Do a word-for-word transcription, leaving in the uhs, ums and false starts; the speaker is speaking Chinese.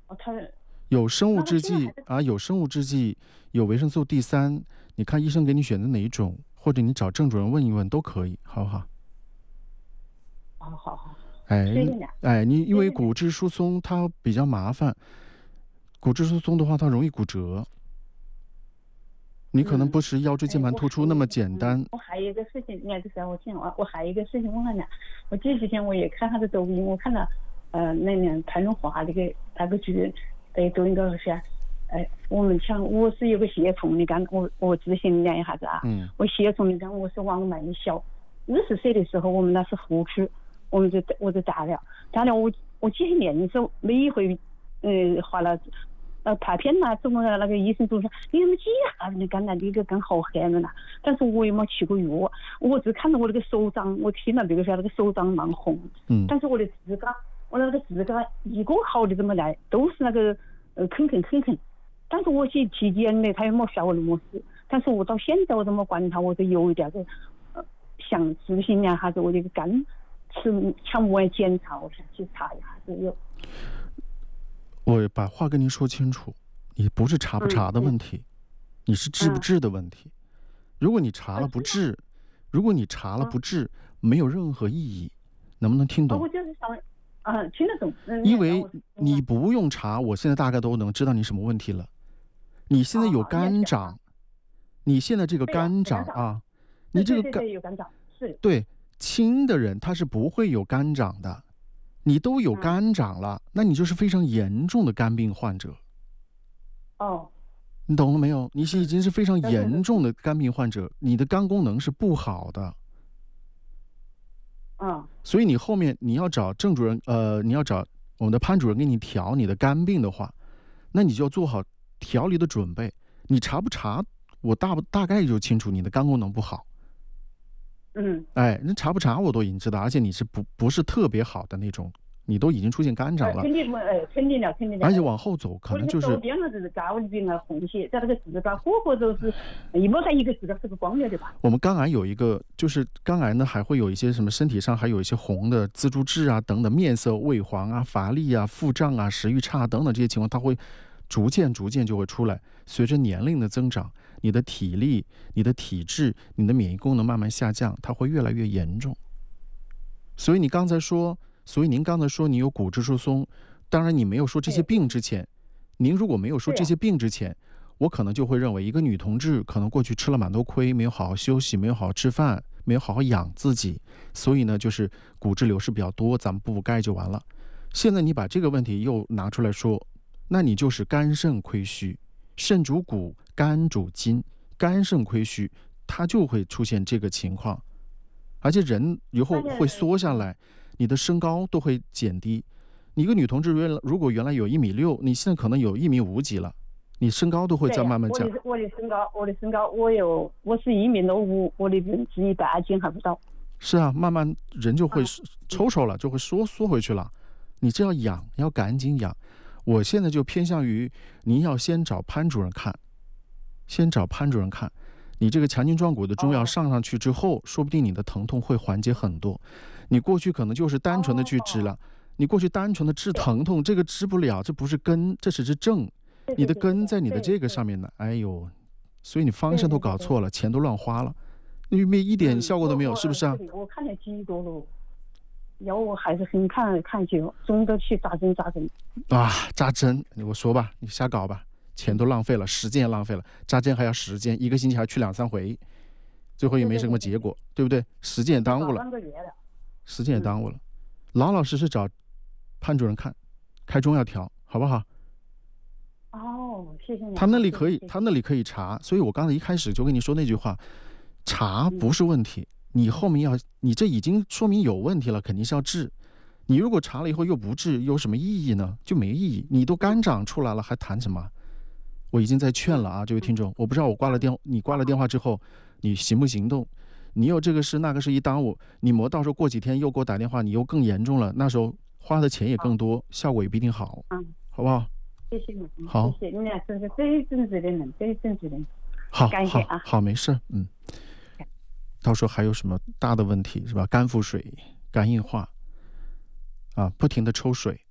哦，他有生物那我制现在还在。 剂啊，有生物制剂，有维生素 D 三，你看医生给你选择哪一种，或者你找郑主任问一问都可以，好不好？ 哦，好好好， 哎谢谢你啊， 哎，你因谢谢你啊。 为骨质疏松它比较麻烦，骨质疏松的话它容易骨折，你可能嗯， 不是腰椎间哎， 盘我还有， 突出那么简嗯， 单。 我还有一个事情，你看这时候我听我我还有一个事情问下你啊，我这几天我也看他的抖音，我看到呃那年潘荣华那个那个剧，在抖音高头说，哎，我们想我是有个血虫的肝，我我咨询量一下子啊， 嗯我血虫的肝我是往蛮小，二十岁的时候我们那是妇科，我们就我就打了，打了我我几十年的时候每一回呃花了。呃，拍片呐，怎么那个医生都说你怎么几下子的肝呐，你个肝好黑了呐。但是我也没去过药，我只看到我那个手掌，我听到别个说那个手掌蛮红， 嗯， 但是我的指甲，我那个指甲一个好的怎么来，都是那个呃坑坑坑坑。但是我去体检的，他又没说我那么事。但是我到现在我都没观察，我都有一点个呃想咨询两下子我这个肝是常外检查，我想去查一下子有。 我把话跟您说清楚，你不是查不查的嗯嗯问题，你是治不嗯， 治的问题。如果你查啊， 了不是吗？ 治，如果你查了啊。 不治，没有任何意义，能不能听哦， 懂？ 我就是想，嗯，听得懂，嗯，你因为让我听你啊。 不用查，我现在大概都能知道你什么问题了。你现在有好好，你要讲啊。 肝长，你现在这个对呀， 肝是肝长， 长啊，你这个肝对对对对，有肝长，是。 对轻的人他是不会有肝长的，你都有嗯， 肝长了，那你就是非常严重的肝病患者。 哦， 你懂了没有？你是已嗯， 经是非常对对对， 严重的肝病患者，你的肝功能是不好的， 嗯， 所以你后面你要找郑主任，呃，你要找我们的潘主任给你调你的肝病的话，那你就要做好调理的准备。你查不查，我大不大概就清楚你的肝功能不好。 嗯， 哎，那查不查我都已经知道，而且你是不不是特别好的那种，你都已经出现肝呃， 长了， 肯定没，呃，肯定了，肯定了， 而且哎， 往后走可我那个周能就是边了就是高里边啊，红血，在那个指甲，个个都是，一摸它一个指甲是个光溜的吧？ 我们肝癌有一个，就是肝癌呢还会有一些什么身体上还有一些红的自主痣啊等等，面色萎黄啊、乏力啊、腹胀啊、食欲差等等这些情况，它会逐渐逐渐就会出来。随着年龄的增长，你的体力、你的体质、你的免疫功能慢慢下降，它会越来越严重。所以你刚才说，所以您刚才说你有骨质疏松，当然你没有说这些对对病之前，您如果没有说对呀， 这些病之前，我可能就会认为一个女同志可能过去吃了蛮多亏，没有好好休息，没有好好吃饭，没有好好养自己，所以呢就是骨质流失比较多，咱们补补钙就完了。现在你把这个问题又拿出来说，那你就是肝肾亏虚，肾主骨，肝主筋，肝肾亏虚，它就会出现这个情况。而且人以后那个， 会缩下嗯。 来，你的身高都会减低。你一个女同志原来如果原来有一米六，你现在可能有一米五几了，你身高都会对呀， 在慢慢降。 我的我的身高，我的身高，我有我是一米六五，我的人只一半斤还不到。 是啊，慢慢人就会啊，嗯， 抽抽了，就会缩缩回去了。你这要养，要赶紧养。我现在就偏向于您要先找潘主任看，先找潘主任看。你这个强筋壮骨的中药哦上上去之后，说不定你的疼痛会缓解很多。你过去可能就是单纯的去治哦， 了，你过去单纯的治对疼痛，这个治不了，这不是根，这只是症。 对你的对对对对根在你的这个对对上面呢，哎呦，所以你方对向都对对对。 搞错了，钱都乱花了，因为一点嗯， 效果都没有， 我我是不是啊？ 呃是的，我看了几个了，然后我还是很看看久，总得去扎针扎针。 啊，扎针，我说吧，你瞎搞吧，钱都浪费了，时间也浪费了，扎针还要时间，一个星期还去两三回，最后也对没对对对对， 什么结果，对不对？时间也至少耽误了， 半个月了。 时间也嗯， 耽误了，老老实实找潘主任看，开中药调，好不好？ 哦，谢谢你啊， 他那好， 里可以， 谢谢谢谢。 他那里可以查，所以我刚才一开始就跟你说那句话，查不嗯， 是问题，你后面要，你这已经说明有问题了，肯定是要治。你如果查了以后又不治，有什么意义呢？就没意义。你都肝长出来了，还谈什么？我已经在劝了嗯啊，这位嗯， 听众，我不知道我挂了电，你挂了电话之后，你行不行动？你有这个事那个事一耽误，你磨到时候过几天又给我打电话，你又更严重了，那时候花的钱也更好， 多，效果也不一定好， 嗯， 好不好？ 谢谢你，嗯，谢好， 谢你俩，真是最正直的人，最正直的人， 好，好， 感谢啊。 好，没事，嗯。到时候还有什么大的问题是吧？肝腹水、肝硬化啊，不停的抽水，